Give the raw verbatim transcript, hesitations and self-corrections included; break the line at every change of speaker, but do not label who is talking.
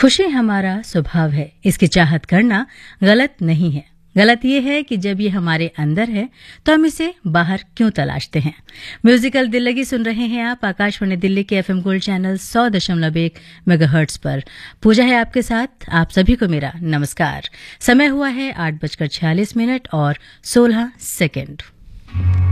खुशी हमारा स्वभाव है, इसकी चाहत करना गलत नहीं है। गलत ये है कि जब ये हमारे अंदर है तो हम इसे बाहर क्यों तलाशते हैं। म्यूजिकल दिल लगी सुन रहे हैं आप आकाशवाणी दिल्ली के एफएम गोल्ड चैनल सौ दशमलव एक मेगाहर्ट्ज पर। पूजा है आपके साथ। आप सभी को मेरा नमस्कार। समय हुआ है आठ बजकर छियालीस मिनट और सोलह सेकेंड।